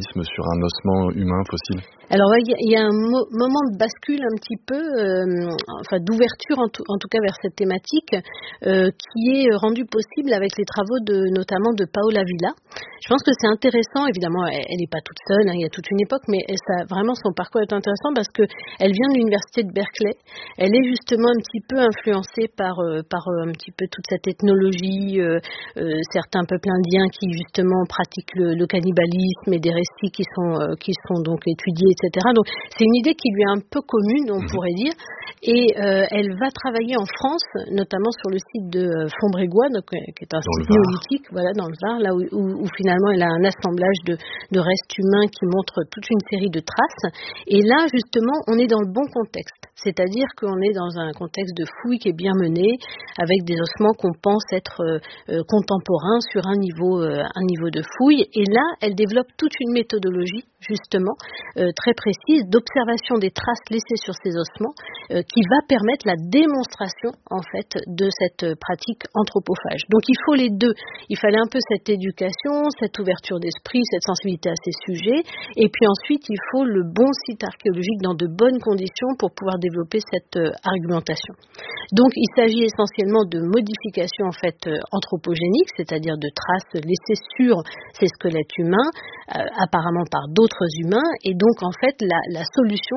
cannibalisme sur un ossement humain fossile? Alors il y a un moment de bascule un petit peu, d'ouverture en tout cas vers cette thématique, qui est rendu possible avec les travaux notamment de Paola Villa. Je pense que c'est intéressant, évidemment, elle n'est pas toute seule, hein, il y a toute une époque, mais vraiment son parcours est intéressant parce que elle vient de l'université de Berkeley. Elle est justement un petit peu influencée par un petit peu toute cette ethnologie, certains peuples indiens qui justement pratiquent le cannibalisme et des récits qui sont donc étudiés, etc. Donc c'est une idée qui lui est un peu commune, on pourrait dire, et elle va travailler en France, notamment sur le site de Fontbrégois, donc, qui est un site néolithique, voilà, dans le Var, là où finalement elle a un assemblage de restes humains qui montrent toute une série de traces. Et là, justement, on est dans le bon contexte, c'est-à-dire qu'on est dans un contexte de fouille qui est bien mené, avec des ossements qu'on pense être contemporains sur un niveau de fouille. Et là, elle développe toute une méthodologie, justement, très précise d'observation des traces laissées sur ces ossements, qui va permettre la démonstration, en fait, de cette pratique anthropophage. Donc il faut les deux. Il fallait un peu cette éducation, cette ouverture d'esprit, cette sensibilité à ces sujets, et puis ensuite il faut le bon site archéologique dans de bonnes conditions pour pouvoir développer cette argumentation. Donc il s'agit essentiellement de modifications en fait anthropogéniques, c'est-à-dire de traces laissées sur ces squelettes humains, apparemment par d'autres humains, et donc en fait la solution,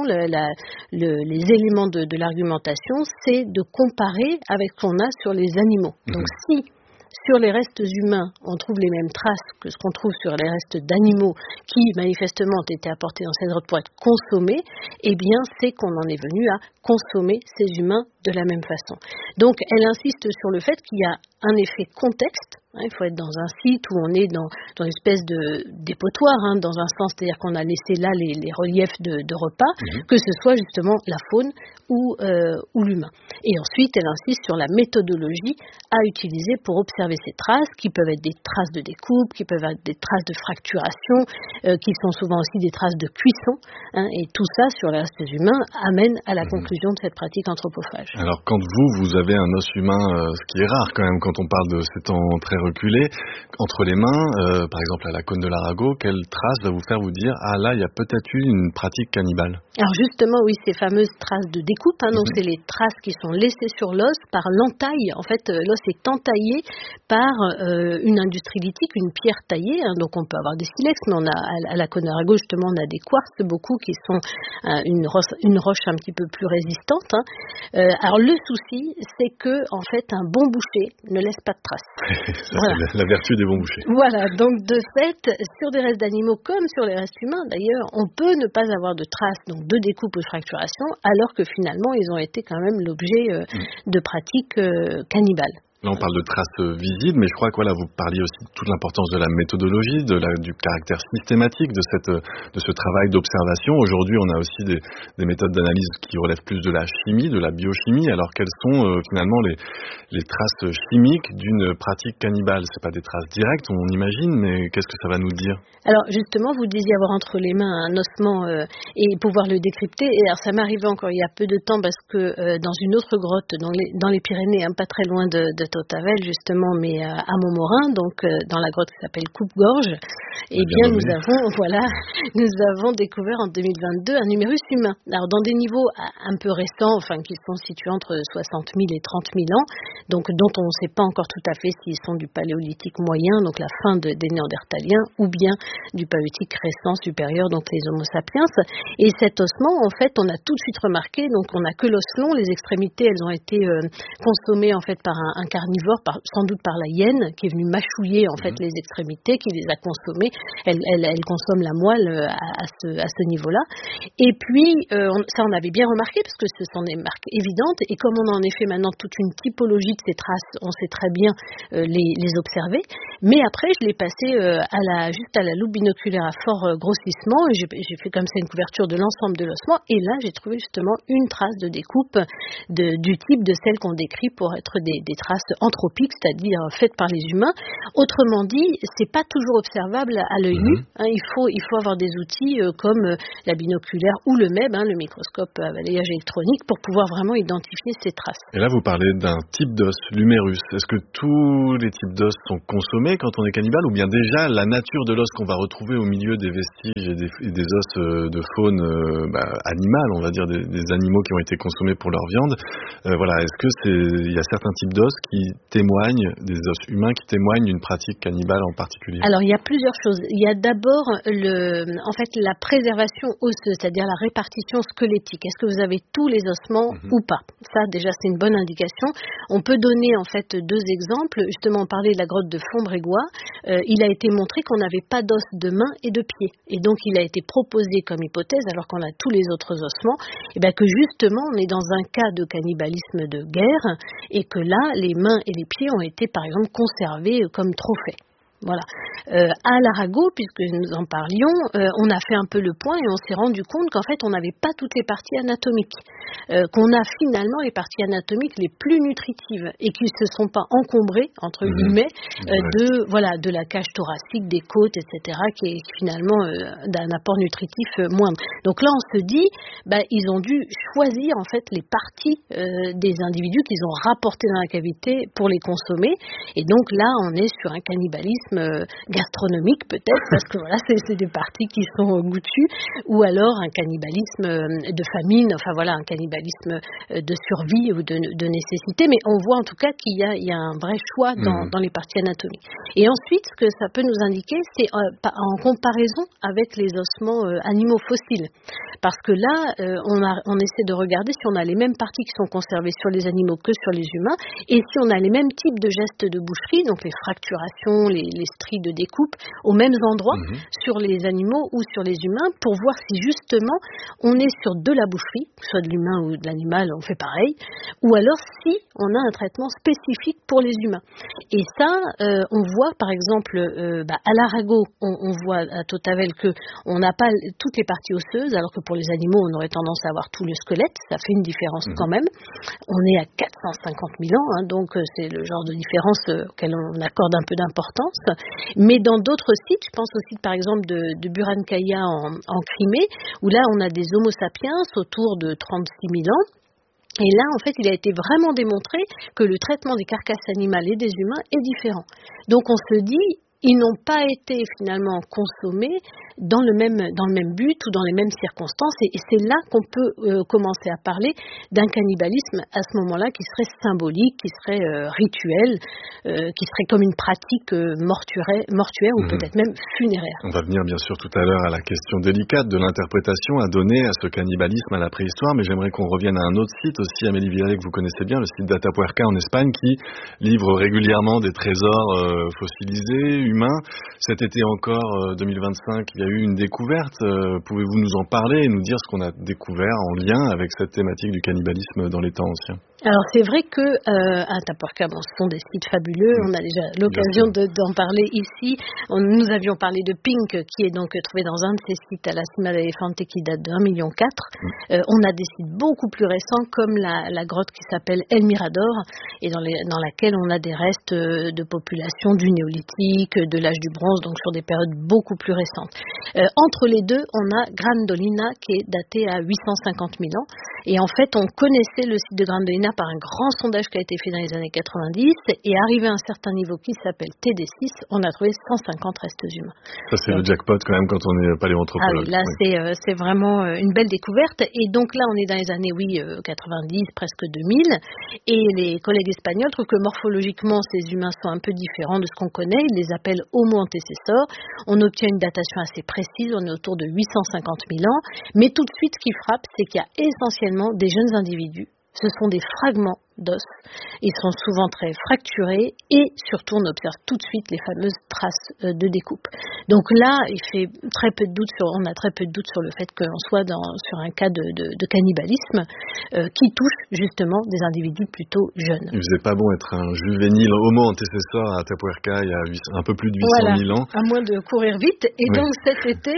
les éléments de l'argumentation, c'est de comparer avec ce qu'on a sur les animaux. Donc si sur les restes humains, on trouve les mêmes traces que ce qu'on trouve sur les restes d'animaux qui, manifestement, ont été apportés dans cette grotte pour être consommés, eh bien, c'est qu'on en est venu à consommer ces humains de la même façon. Donc, elle insiste sur le fait qu'il y a un effet contexte. Il faut être dans un site où on est dans une espèce de dépotoir, dans un sens, c'est-à-dire qu'on a laissé là les reliefs de repas, que ce soit justement la faune ou l'humain. Et ensuite, elle insiste sur la méthodologie à utiliser pour observer ces traces, qui peuvent être des traces de découpe, qui peuvent être des traces de fracturation, qui sont souvent aussi des traces de cuisson, et tout ça, sur les restes humains, amène à la conclusion de cette pratique anthropophage. Alors, quand vous avez un os humain, ce qui est rare quand même quand on parle de ces temps très reculés, entre les mains, par exemple à la cône de l'Arago, quelle trace va vous faire vous dire « Ah là, il y a peut-être eu une pratique cannibale ». Alors justement, oui, ces fameuses traces de découpe, donc c'est les traces qui sont laissées sur l'os par l'entaille. En fait, l'os est entaillé par une industrie lithique, une pierre taillée, donc on peut avoir des silex, mais on a à la cône de l'Arago, justement, on a des quartz, beaucoup qui sont une roche un petit peu plus résistante. Alors le souci, c'est que en fait, un bon boucher ne laisse pas de traces. Voilà. La vertu des bons bouchers. Voilà, donc de fait, sur des restes d'animaux comme sur les restes humains, d'ailleurs, on peut ne pas avoir de traces, donc de découpe ou de fracturation, alors que finalement, ils ont été quand même l'objet de pratiques cannibales. Là, on parle de traces visibles, mais je crois que vous parliez aussi de toute l'importance de la méthodologie, du caractère systématique de ce travail d'observation. Aujourd'hui, on a aussi des méthodes d'analyse qui relèvent plus de la chimie, de la biochimie. Alors, quelles sont finalement les traces chimiques d'une pratique cannibale? C'est pas des traces directes, on imagine, mais qu'est-ce que ça va nous dire? Alors, justement, vous disiez avoir entre les mains un ossement et pouvoir le décrypter. Et alors, ça m'est arrivé encore il y a peu de temps parce que dans une autre grotte dans les Pyrénées, pas très loin de Tautavel, justement, mais à Montmorin, donc dans la grotte qui s'appelle Coupe-Gorge, nous avons découvert en 2022 un numérus humain. Alors, dans des niveaux un peu récents, qui sont situés entre 60 000 et 30 000 ans, donc dont on ne sait pas encore tout à fait s'ils sont du paléolithique moyen, donc la fin des Néandertaliens, ou bien du paléolithique récent supérieur, donc les Homo sapiens. Et cet ossement, en fait, on a tout de suite remarqué, donc on n'a que l'os long, les extrémités, elles ont été consommées en fait par un carnivore, sans doute par la hyène, qui est venue mâchouiller en fait les extrémités, qui les a consommées. Elle consomme la moelle à ce niveau-là. Et puis, ça on avait bien remarqué, parce que ce sont des marques évidentes, et comme on a en effet maintenant toute une typologie de ces traces, on sait très bien les observer. Mais après, je l'ai passé juste à la loupe binoculaire à fort grossissement, et j'ai fait comme ça une couverture de l'ensemble de l'ossement, et là j'ai trouvé justement une trace de découpe du type de celle qu'on décrit pour être des traces anthropiques, c'est-à-dire faites par les humains. Autrement dit, c'est pas toujours observable à l'œil nu. Il faut avoir des outils comme la binoculaire ou le MEB, le microscope à balayage électronique, pour pouvoir vraiment identifier ces traces. Et là, vous parlez d'un type d'os, l'humérus. Est-ce que tous les types d'os sont consommés quand on est cannibale, ou bien déjà la nature de l'os qu'on va retrouver au milieu des vestiges et des os de faune animale, on va dire des animaux qui ont été consommés pour leur viande. Est-ce que il y a certains types d'os qui témoignent, des os humains qui témoignent d'une pratique cannibale en particulier? Alors il y a plusieurs choses. Il y a d'abord la préservation osseuse, c'est-à-dire la répartition squelettique. Est-ce que vous avez tous les ossements ou pas? Ça déjà c'est une bonne indication. On peut donner en fait deux exemples. Justement on parlait de la grotte de Fontbrégois. Il a été montré qu'on n'avait pas d'os de main et de pied. Et donc il a été proposé comme hypothèse, alors qu'on a tous les autres ossements, que justement on est dans un cas de cannibalisme de guerre et que là les mains et les pieds ont été par exemple conservés comme trophées. Voilà. À l'Arago, puisque nous en parlions, on a fait un peu le point et on s'est rendu compte qu'en fait on n'avait pas toutes les parties anatomiques, qu'on a finalement les parties anatomiques les plus nutritives et qui ne se sont pas encombrées entre guillemets de la cage thoracique, des côtes, etc., qui est finalement d'un apport nutritif moindre. Donc là on se dit, ils ont dû choisir en fait les parties des individus qu'ils ont rapportés dans la cavité pour les consommer, et donc là on est sur un cannibalisme gastronomique peut-être, parce que voilà, c'est des parties qui sont goûtues, ou alors un cannibalisme de famine, un cannibalisme de survie ou de nécessité, mais on voit en tout cas qu'il y a un vrai choix dans les parties anatomiques. Et ensuite, ce que ça peut nous indiquer, c'est en comparaison avec les ossements animaux fossiles, parce que là, on essaie de regarder si on a les mêmes parties qui sont conservées sur les animaux que sur les humains, et si on a les mêmes types de gestes de boucherie, donc les fracturations, les stries de découpe aux mêmes endroits sur les animaux ou sur les humains, pour voir si justement on est sur de la boucherie, que ce soit de l'humain ou de l'animal, on fait pareil, ou alors si on a un traitement spécifique pour les humains. Et ça, on voit par exemple à l'Arago, on voit à Tautavel qu'on n'a pas toutes les parties osseuses, alors que pour les animaux on aurait tendance à avoir tout le squelette. Ça fait une différence quand même. On est à 450 000 ans, donc c'est le genre de différence auquel on accorde un peu d'importance. Mais dans d'autres sites, je pense au site par exemple de Burankaya en Crimée, où là on a des Homo sapiens autour de 36 000 ans. Et là, en fait, il a été vraiment démontré que le traitement des carcasses animales et des humains est différent. Donc on se dit, ils n'ont pas été finalement consommés dans le même but ou dans les mêmes circonstances, et c'est là qu'on peut commencer à parler d'un cannibalisme à ce moment-là qui serait symbolique, qui serait rituel, qui serait comme une pratique mortuaire ou peut-être même funéraire. On va venir bien sûr tout à l'heure à la question délicate de l'interprétation à donner à ce cannibalisme à la préhistoire, mais j'aimerais qu'on revienne à un autre site aussi, Amélie Villaret, que vous connaissez bien, le site d'Atapuerca en Espagne, qui livre régulièrement des trésors fossilisés, humains. Cet été encore, 2025, il y a eu une découverte. Pouvez-vous nous en parler et nous dire ce qu'on a découvert en lien avec cette thématique du cannibalisme dans les temps anciens? Alors c'est vrai que à Atapuerca, ce sont des sites fabuleux. On a déjà l'occasion d'en parler ici. Nous avions parlé de Pink, qui est donc trouvé dans un de ces sites à la Cima d'Elefante qui date de 1,4 million. On a des sites beaucoup plus récents comme la grotte qui s'appelle El Mirador et dans laquelle on a des restes de population du néolithique, de l'âge du bronze, donc sur des périodes beaucoup plus récentes. Entre les deux, on a Grandolina qui est daté à 850 000 ans. Et en fait, on connaissait le site de Grandolina par un grand sondage qui a été fait dans les années 90, et arrivé à un certain niveau qui s'appelle TD6, on a trouvé 150 restes humains. Ça c'est le jackpot quand même quand on est paléoanthropologue. Ah oui, là c'est vraiment une belle découverte, et donc là on est dans les années 90, presque 2000, et les collègues espagnols trouvent que morphologiquement ces humains sont un peu différents de ce qu'on connaît, ils les appellent Homo antecessor. On obtient une datation assez précise, on est autour de 850 000 ans, mais tout de suite ce qui frappe, c'est qu'il y a essentiellement des jeunes individus. Ce sont des fragments d'os. Ils sont souvent très fracturés et surtout on observe tout de suite les fameuses traces de découpe. Donc là, on a très peu de doute sur le fait qu'on soit sur un cas de cannibalisme qui touche justement des individus plutôt jeunes. Il faisait pas bon être un juvénile Homo antecessor à Atapuerca il y a un peu plus de 800 000 ans. À moins de courir vite. Et donc cet été,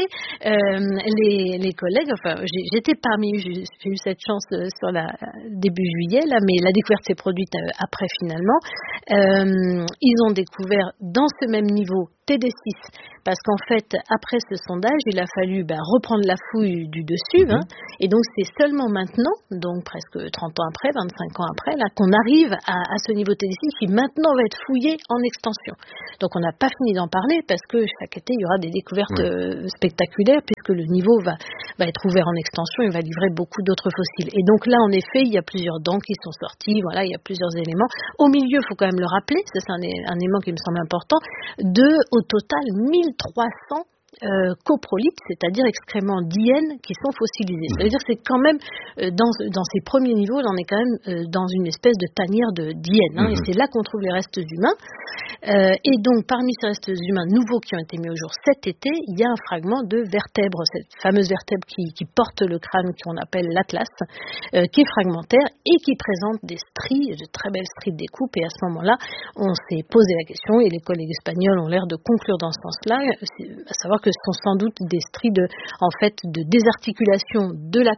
les collègues, j'étais parmi eux, j'ai eu cette chance sur début juillet, là, mais la découverte découverte s'est produite après finalement. Ils ont découvert dans ce même niveau TD6, parce qu'en fait, après ce sondage, il a fallu reprendre la fouille du dessus, et donc c'est seulement maintenant, donc presque 30 ans après, 25 ans après, là, qu'on arrive à ce niveau TD6 qui maintenant va être fouillé en extension. Donc on n'a pas fini d'en parler, parce que chaque été, il y aura des découvertes spectaculaires, puisque le niveau va être ouvert en extension et va livrer beaucoup d'autres fossiles. Et donc là, en effet, il y a plusieurs dents qui sont sorties, voilà, il y a plusieurs éléments. Au milieu, il faut quand même le rappeler, ça c'est un élément qui me semble important, au total 1300 coprolithes, c'est-à-dire excréments d'hyènes qui sont fossilisés. Ça veut dire que c'est quand même, dans ces premiers niveaux, là, on est quand même dans une espèce de tanière d'hyènes, et c'est là qu'on trouve les restes humains. Et donc, parmi ces restes humains nouveaux qui ont été mis au jour cet été, il y a un fragment de vertèbre, cette fameuse vertèbre qui porte le crâne qu'on appelle l'atlas, qui est fragmentaire et qui présente des stries, de très belles stries de découpe. Et à ce moment-là, on s'est posé la question, et les collègues espagnols ont l'air de conclure dans ce sens-là, à savoir que ce sont sans doute des stries de désarticulation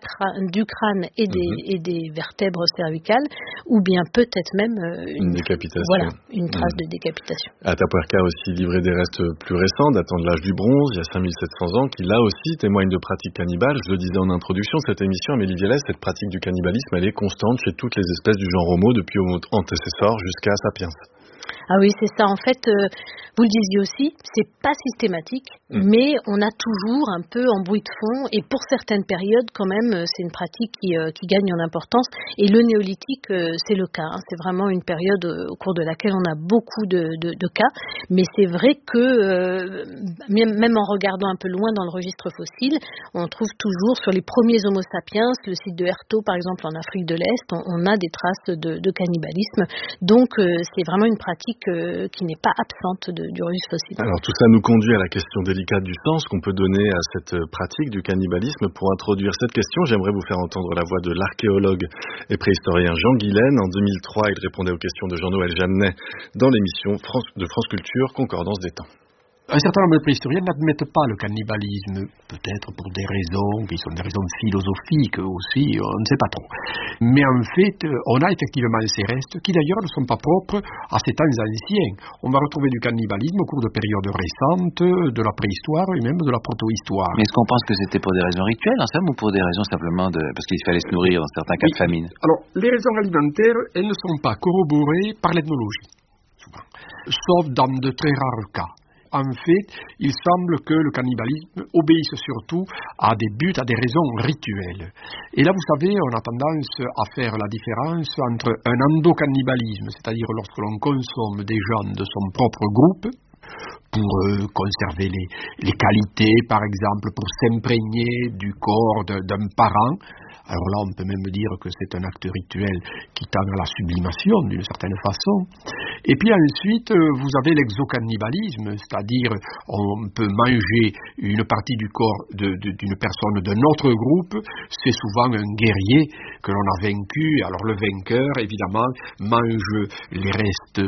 du crâne et des vertèbres cervicales, ou bien peut-être même une décapitation. Voilà, une trace de décapitation. Atapuerca a aussi livré des restes plus récents, datant de l'âge du bronze, il y a 5700 ans, qui là aussi témoignent de pratiques cannibales. Je le disais en introduction de cette émission, Amélie Vialès, cette pratique du cannibalisme, elle est constante chez toutes les espèces du genre Homo, depuis Homo antécessor jusqu'à Sapiens. Ah oui, c'est ça. En fait, vous le disiez aussi, c'est pas systématique, mais on a toujours un peu en bruit de fond, et pour certaines périodes, quand même, c'est une pratique qui gagne en importance. Et le néolithique, c'est le cas. C'est vraiment une période au cours de laquelle on a beaucoup de cas. Mais c'est vrai que, même en regardant un peu loin dans le registre fossile, on trouve toujours sur les premiers Homo sapiens, le site de Herto, par exemple, en Afrique de l'Est, on a des traces de cannibalisme. Donc, c'est vraiment une pratique qui n'est pas absente du registre fossile. Alors tout ça nous conduit à la question délicate du sens qu'on peut donner à cette pratique du cannibalisme. Pour introduire cette question, j'aimerais vous faire entendre la voix de l'archéologue et préhistorien Jean Guilaine. En 2003, il répondait aux questions de Jean-Noël Jeannet dans l'émission de France Culture, Concordance des temps. Un certain nombre de préhistoriens n'admettent pas le cannibalisme, peut-être pour des raisons qui sont des raisons philosophiques aussi, on ne sait pas trop. Mais en fait, on a effectivement ces restes qui d'ailleurs ne sont pas propres à ces temps anciens. On va retrouver du cannibalisme au cours de périodes récentes, de la préhistoire et même de la protohistoire. Mais est-ce qu'on pense que c'était pour des raisons rituelles, ou pour des raisons simplement parce qu'il fallait se nourrir dans certains cas de famine? Alors, les raisons alimentaires, elles ne sont pas corroborées par l'ethnologie, souvent, sauf dans de très rares cas. En fait, il semble que le cannibalisme obéisse surtout à des buts, à des raisons rituelles. Et là, vous savez, on a tendance à faire la différence entre un endocannibalisme, c'est-à-dire lorsque l'on consomme des gens de son propre groupe, pour conserver les qualités, par exemple, pour s'imprégner du corps d'un parent. Alors là, on peut même dire que c'est un acte rituel qui tend à la sublimation, d'une certaine façon. Et puis ensuite, vous avez l'exocannibalisme, c'est-à-dire on peut manger une partie du corps d'une personne d'un autre groupe. C'est souvent un guerrier que l'on a vaincu. Alors le vainqueur, évidemment, mange les restes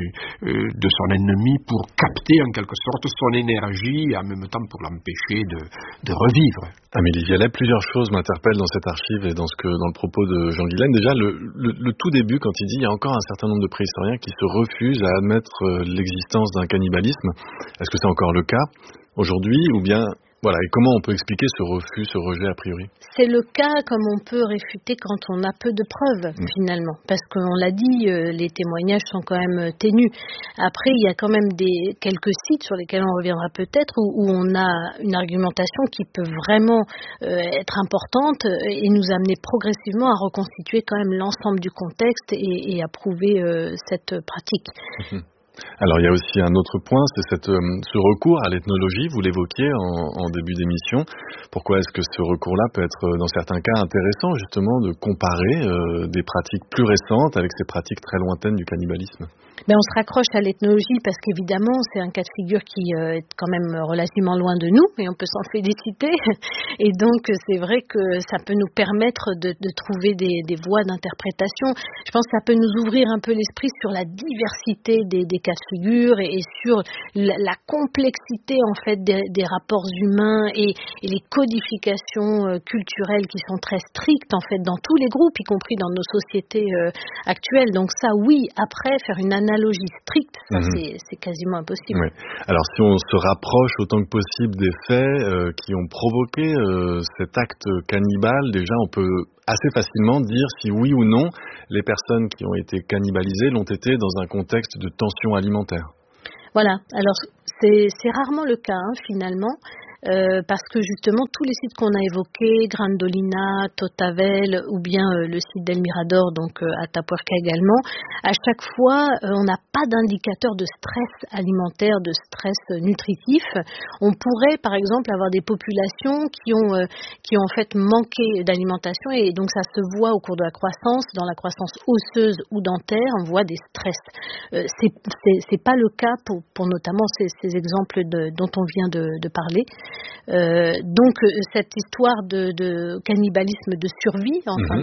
de son ennemi pour capter en quelque sorte son énergie et en même temps pour l'empêcher de revivre. Amélie Viallet, plusieurs choses m'interpellent dans cette archive et dans le propos de Jean Guilaine. Déjà, le tout début, quand il dit il y a encore un certain nombre de préhistoriens qui se refusent à admettre l'existence d'un cannibalisme. Est-ce que c'est encore le cas aujourd'hui ou bien... Voilà, et comment on peut expliquer ce refus, ce rejet a priori? C'est le cas comme on peut réfuter quand on a peu de preuves, finalement. Parce qu'on l'a dit, les témoignages sont quand même ténus. Après, il y a quand même quelques sites sur lesquels on reviendra peut-être, où on a une argumentation qui peut vraiment être importante et nous amener progressivement à reconstituer quand même l'ensemble du contexte et à prouver cette pratique. Alors il y a aussi un autre point, c'est ce recours à l'ethnologie, vous l'évoquiez en début d'émission. Pourquoi est-ce que ce recours-là peut être dans certains cas intéressant justement de comparer des pratiques plus récentes avec ces pratiques très lointaines du cannibalisme? On se raccroche à l'ethnologie parce qu'évidemment c'est un cas de figure qui est quand même relativement loin de nous et on peut s'en féliciter, et donc c'est vrai que ça peut nous permettre de trouver des voies d'interprétation. Je pense que ça peut nous ouvrir un peu l'esprit sur la diversité des cas de figure et sur la complexité en fait des rapports humains et les codifications culturelles qui sont très strictes en fait dans tous les groupes, y compris dans nos sociétés actuelles. Donc ça, oui, après faire une analogie stricte, ça c'est quasiment impossible. Oui. Alors si on se rapproche autant que possible des faits qui ont provoqué cet acte cannibale, déjà on peut assez facilement dire si oui ou non les personnes qui ont été cannibalisées l'ont été dans un contexte de tension alimentaire. Voilà, alors c'est rarement le cas finalement. Parce que justement tous les sites qu'on a évoqués, Grandolina, Totavel ou bien le site d'El Mirador, donc à Atapuerca également, à chaque fois on n'a pas d'indicateur de stress alimentaire, de stress nutritif. On pourrait par exemple avoir des populations qui ont en fait manqué d'alimentation et donc ça se voit au cours de la croissance, dans la croissance osseuse ou dentaire, on voit des stress. C'est pas le cas pour notamment ces exemples dont on vient de parler. Donc cette histoire de cannibalisme de survie, enfin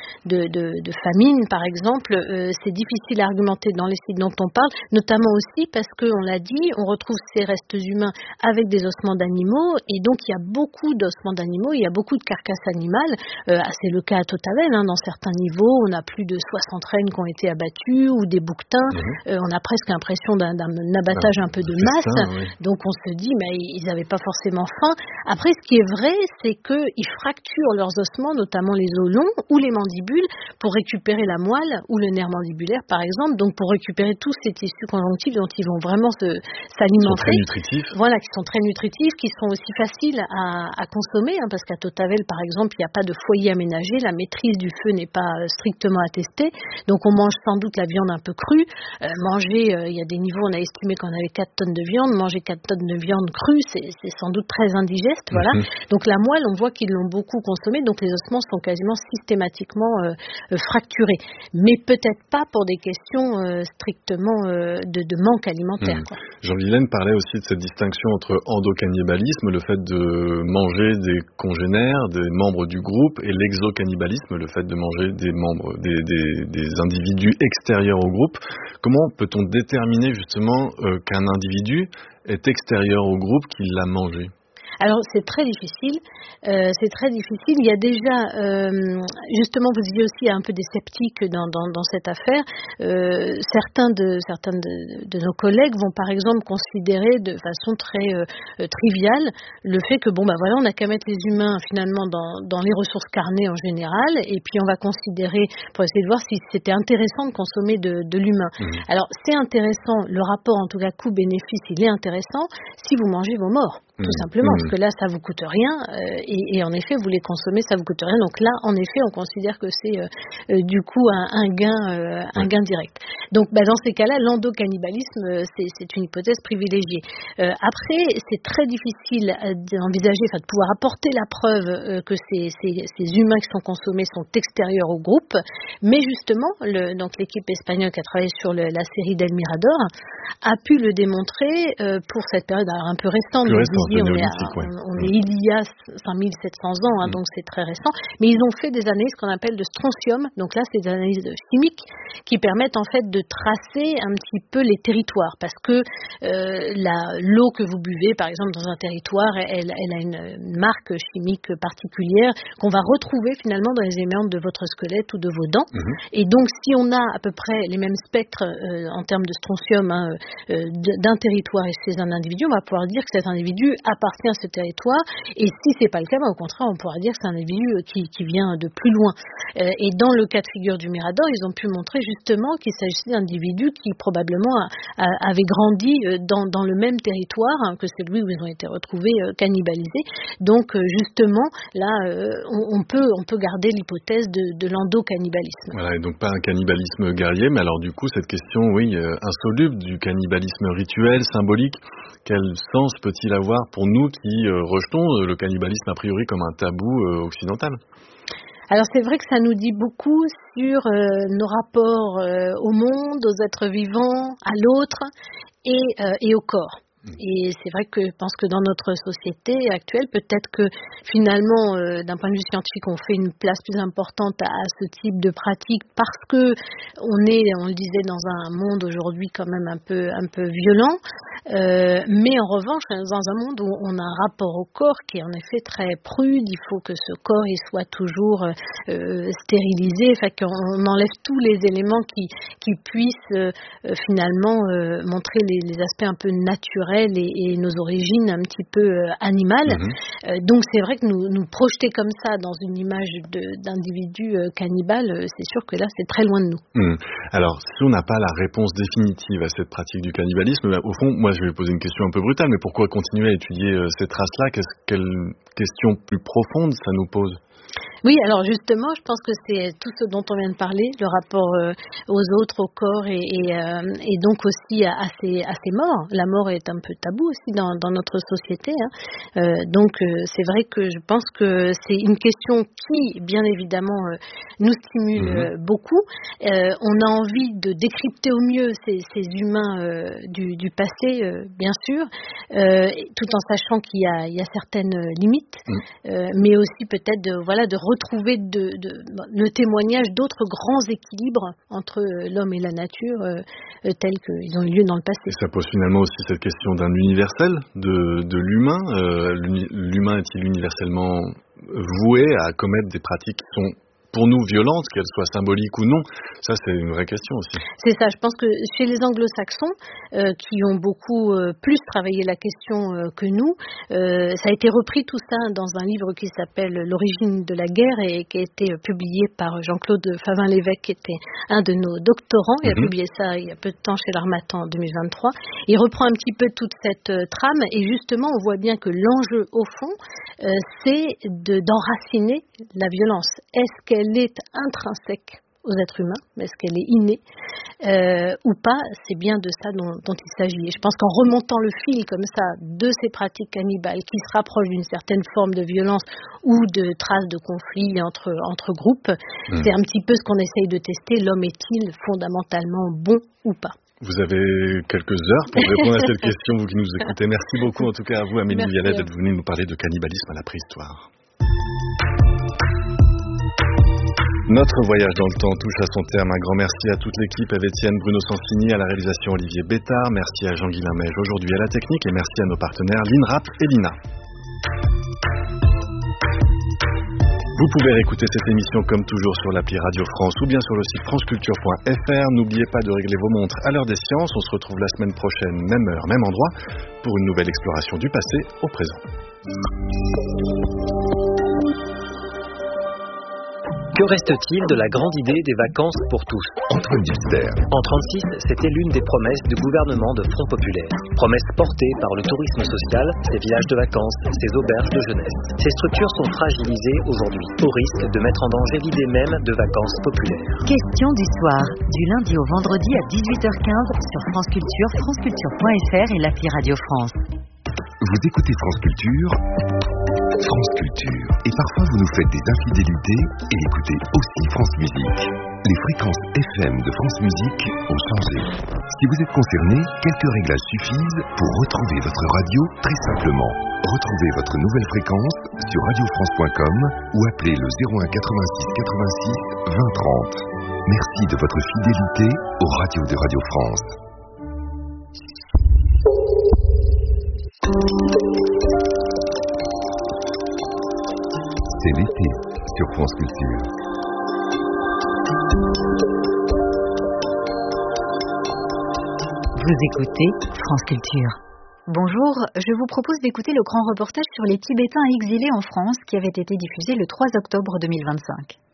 de famine par exemple, c'est difficile à argumenter dans les sites dont on parle, notamment aussi parce qu'on l'a dit, on retrouve ces restes humains avec des ossements d'animaux et donc il y a beaucoup d'ossements d'animaux, il y a beaucoup de carcasses animales, c'est le cas à Totavel, dans certains niveaux, on a plus de 60 rennes qui ont été abattues ou des bouquetins, on a presque l'impression d'un abattage un peu de masse, donc on se dit mais ils n'avaient pas forcément faim. Après, ce qui est vrai, c'est qu'ils fracturent leurs ossements, notamment les os longs ou les mandibules, pour récupérer la moelle ou le nerf mandibulaire, par exemple, donc pour récupérer tous ces tissus conjonctifs dont ils vont vraiment s'alimenter. Qui sont très nutritifs. Voilà, qui sont très nutritifs, qui sont aussi faciles à consommer, parce qu'à Totavel, par exemple, il n'y a pas de foyer aménagé, la maîtrise du feu n'est pas strictement attestée, donc on mange sans doute la viande un peu crue. Il y a des niveaux, on a estimé qu'on avait 4 tonnes de viande, manger 4 tonnes de viande crue, c'est sans doute très indigeste, voilà. Donc la moelle, on voit qu'ils l'ont beaucoup consommée, donc les ossements sont quasiment systématiquement fracturés. Mais peut-être pas pour des questions strictement de manque alimentaire. Jean-Vilaine parlait aussi de cette distinction entre endocannibalisme, le fait de manger des congénères, des membres du groupe, et l'exocannibalisme, le fait de manger des membres, des individus extérieurs au groupe. Comment peut-on déterminer justement qu'un individu est extérieur au groupe, qu'il l'a mangé ? Alors c'est très difficile. Il y a déjà, justement, vous disiez aussi, il y a un peu des sceptiques dans cette affaire. Certains de nos collègues vont par exemple considérer de façon très triviale le fait que on n'a qu'à mettre les humains finalement dans les ressources carnées en général, et puis on va considérer pour essayer de voir si c'était intéressant de consommer de l'humain. Alors c'est intéressant, le rapport en tout cas coût-bénéfice, il est intéressant si vous mangez vos morts. Tout simplement, parce que là, ça vous coûte rien, et en effet, vous les consommez, ça vous coûte rien. Donc là, en effet, on considère que c'est du coup un gain direct. Donc, dans ces cas-là, l'endocannibalisme, c'est une hypothèse privilégiée. Après, c'est très difficile d'envisager, de pouvoir apporter la preuve que ces humains qui sont consommés sont extérieurs au groupe. Mais justement, donc l'équipe espagnole qui a travaillé sur la série d'El Mirador a pu le démontrer pour cette période un peu récente. On est il y a 5700 ans, donc c'est très récent. Mais ils ont fait des analyses qu'on appelle de strontium. Donc là, c'est des analyses chimiques qui permettent en fait de tracer un petit peu les territoires. Parce que l'eau que vous buvez, par exemple, dans un territoire, elle a une marque chimique particulière qu'on va retrouver finalement dans les éléments de votre squelette ou de vos dents. Et donc, si on a à peu près les mêmes spectres en termes de strontium d'un territoire et chez un individu, on va pouvoir dire que cet individu appartient à ce territoire, et si c'est pas le cas, au contraire, on pourra dire que c'est un individu qui vient de plus loin. Et dans le cas de figure du Mirador, ils ont pu montrer justement qu'il s'agissait d'individus qui probablement avaient grandi dans le même territoire que celui où ils ont été retrouvés cannibalisés. Donc justement, là, on peut garder l'hypothèse de l'endocannibalisme. Voilà, et donc pas un cannibalisme guerrier, mais alors du coup, cette question, insoluble du cannibalisme rituel, symbolique, quel sens peut-il avoir pour nous qui rejetons le cannibalisme a priori comme un tabou occidental ? Alors c'est vrai que ça nous dit beaucoup sur nos rapports au monde, aux êtres vivants, à l'autre et au corps. Et c'est vrai que je pense que dans notre société actuelle, peut-être que finalement, d'un point de vue scientifique, on fait une place plus importante à ce type de pratique parce que on le disait, dans un monde aujourd'hui quand même un peu violent. Mais en revanche, dans un monde où on a un rapport au corps qui est en effet très prude, il faut que ce corps il soit toujours stérilisé, enfin qu'on enlève tous les éléments qui puissent finalement montrer les aspects un peu naturels et nos origines un petit peu animales. Donc c'est vrai que nous projeter comme ça dans une image d'individu cannibale, c'est sûr que là c'est très loin de nous. Alors si on n'a pas la réponse définitive à cette pratique du cannibalisme, au fond, moi je vais poser une question un peu brutale, mais pourquoi continuer à étudier ces traces-là? Quelle question plus profonde ça nous pose? Oui, alors justement, je pense que c'est tout ce dont on vient de parler, le rapport aux autres, au corps et donc aussi à ces morts. La mort est un peu tabou aussi dans notre société. Donc c'est vrai que je pense que c'est une question qui, bien évidemment, nous stimule beaucoup. On a envie de décrypter au mieux ces humains du passé, bien sûr, tout en sachant qu'il y a certaines limites, mais aussi peut-être de retrouver le témoignage d'autres grands équilibres entre l'homme et la nature tels qu'ils ont eu lieu dans le passé. Et ça pose finalement aussi cette question d'un universel, de l'humain. L'humain est-il universellement voué à commettre des pratiques qui sont pour nous violentes, qu'elles soient symboliques ou non? Ça, c'est une vraie question aussi. C'est ça. Je pense que chez les anglo-saxons, qui ont beaucoup plus travaillé la question que nous, ça a été repris tout ça dans un livre qui s'appelle L'origine de la guerre et qui a été publié par Jean-Claude Favin-Lévesque, qui était un de nos doctorants. Il a publié ça il y a peu de temps chez l'Harmattan en 2023. Il reprend un petit peu toute cette trame et justement, on voit bien que l'enjeu, au fond, c'est d'enraciner la violence. Est-ce qu'elle est intrinsèque aux êtres humains, est-ce qu'elle est innée ou pas? C'est bien de ça dont il s'agit. Et je pense qu'en remontant le fil comme ça de ces pratiques cannibales qui se rapprochent d'une certaine forme de violence ou de traces de conflits entre groupes, c'est un petit peu ce qu'on essaye de tester. L'homme est-il fondamentalement bon ou pas? Vous avez quelques heures pour répondre à cette question, vous qui nous écoutez. Merci beaucoup en tout cas à vous, Amélie Vialet, d'être venue nous parler de cannibalisme à la préhistoire. Notre voyage dans le temps touche à son terme. Un grand merci à toute l'équipe, à Étienne, Bruno Sansini, à la réalisation Olivier Bétard. Merci à Jean-Guy Limège aujourd'hui à la technique et merci à nos partenaires l'INRAP et l'INA. Vous pouvez réécouter cette émission comme toujours sur l'appli Radio France ou bien sur le site franceculture.fr. N'oubliez pas de régler vos montres à l'heure des sciences. On se retrouve la semaine prochaine, même heure, même endroit, pour une nouvelle exploration du passé au présent. Que reste-t-il de la grande idée des vacances pour tous? Antoine Duster. En 1936, c'était l'une des promesses du gouvernement de Front Populaire. Promesse portée par le tourisme social, ces villages de vacances, ces auberges de jeunesse. Ces structures sont fragilisées aujourd'hui, au risque de mettre en danger l'idée même de vacances populaires. Question du soir, du lundi au vendredi à 18h15 sur France Culture, franceculture.fr et l'appli Radio France. Vous écoutez France Culture, et parfois vous nous faites des infidélités et écoutez aussi France Musique. Les fréquences FM de France Musique ont changé. Si vous êtes concerné, quelques réglages suffisent pour retrouver votre radio très simplement. Retrouvez votre nouvelle fréquence sur radiofrance.com ou appelez le 01 86 86 20 30. Merci de votre fidélité aux radios de Radio France. C'est l'été sur France Culture. Vous écoutez France Culture. Bonjour, je vous propose d'écouter le grand reportage sur les Tibétains exilés en France qui avait été diffusé le 3 octobre 2025.